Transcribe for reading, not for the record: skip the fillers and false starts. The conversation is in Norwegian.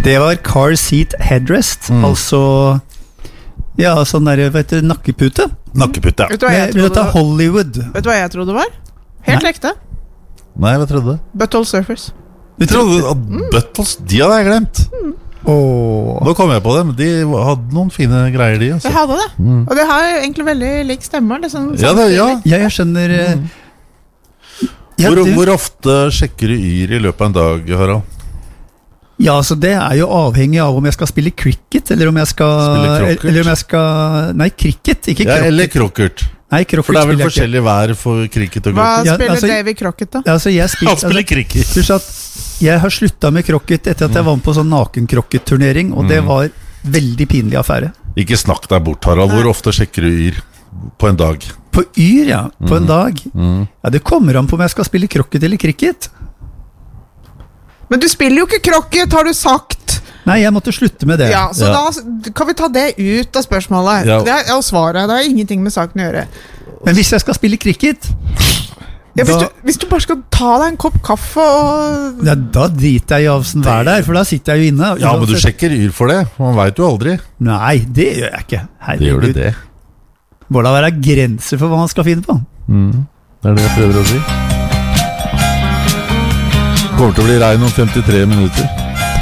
Det var car seat headrest, altså ja, sånn der, vet du, nakkepute. Nakkepute, Vet du hva jeg trodde Dette Hollywood. Vet du hva jeg trodde det var? Helt ekte. Nei, hva trodde du? Butthole surfers. Vi trodde at Buttles, de hadde jeg glemt. Nå kom jeg på dem. De hadde noen fine greier, de. Altså. Jeg hadde det. Og det har egentlig veldig lik stemme. Det er sånn, Ja, Ja, jeg skjønner ja, Hvor ofte sjekker du yr i løpet av en dag, Harald? Ja, så det er jo avhengig av om jeg skal spille cricket, eller om jeg skal Spille krokkert? eller om jeg skal, nei, cricket, ikke Ja, krokkert. eller krokkert. Nei, krokkert For det er vel spiller jeg ikke. forskjellig vær for cricket og Hva krokkert. Ja, spiller altså- Davy Crockett da? Altså, jeg Han spiller cricket. Pluss at jeg har sluttet med krokket etter at jeg var med på sånn nakenkrokket-turnering, og det var veldig pinlig affære. Ikke snakk deg bort, Harald. Hvor ofte sjekker du yr på en dag? På yr, ja, på en dag. Ja, det kommer an på om jeg skal spille krokket eller cricket. Men du spiller jo ikke krokket, har du sagt. Nei, jeg måtte slutte med det. Ja, så Ja. da kan vi ta det ut av spørsmålet. Ja. Det er svaret, det har ingenting med saken å gjøre. Men hvis jeg skal spille cricket, Ja, Da- hvis du bare skal ta deg en kopp kaffe og ja, da driter jeg i avsen vær der, for da sitter jeg jo inne. Ja, men du sjekker yr for det. Man vet jo aldri. Nei, det gjør jeg ikke. Det gjør du det. Må da være grenser for hva man skal finne på. Det er det jeg prøver å si. Kommer til å bli regn om 53 minutter.